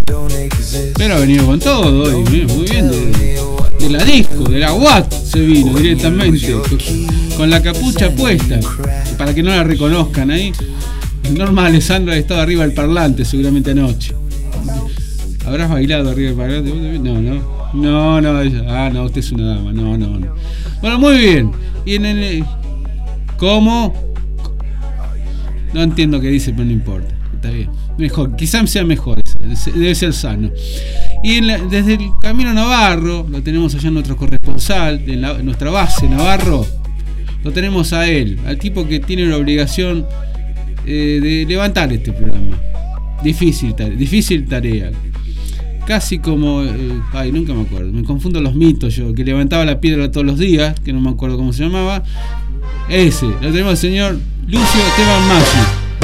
Pero ha venido con todo hoy, muy bien. De la disco, de la Watt se vino directamente, con la capucha puesta, para que no la reconozcan ahí. Norma Alessandra ha estado arriba del parlante seguramente anoche. ¿Habrás bailado arriba del parlante? No, no, usted es una dama, no. Bueno, muy bien. Y ¿cómo? No entiendo qué dice, pero no importa. Está bien. Mejor, quizás sea mejor, debe ser sano. Y desde el Camino Navarro, lo tenemos allá en nuestro corresponsal, en nuestra base Navarro, lo tenemos a él, al tipo que tiene la obligación de levantar este programa. Difícil tarea. Casi como, nunca me acuerdo, me confundo los mitos yo, que levantaba la piedra todos los días, que no me acuerdo cómo se llamaba. Lo tenemos al señor Lucio Esteban Maggi.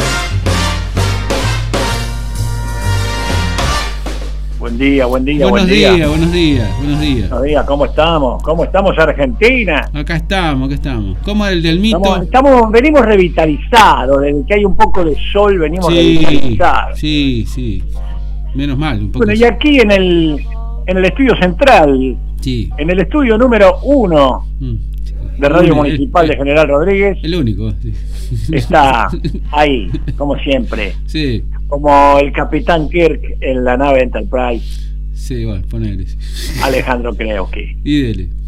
Buen día. Buenos días. ¿Cómo estamos, Argentina? Acá estamos. ¿Cómo es el del mito? Venimos revitalizados, desde que hay un poco de sol venimos revitalizados. Sí. Menos mal, un poco. Bueno, y aquí en el estudio central, en el estudio número 1 de Radio Municipal de General Rodríguez. El único. Sí. Está ahí, como siempre. Sí. Como el Capitán Kirk en la nave Enterprise. Sí, bueno, ponele. Alejandro Kreuzki. Y dele.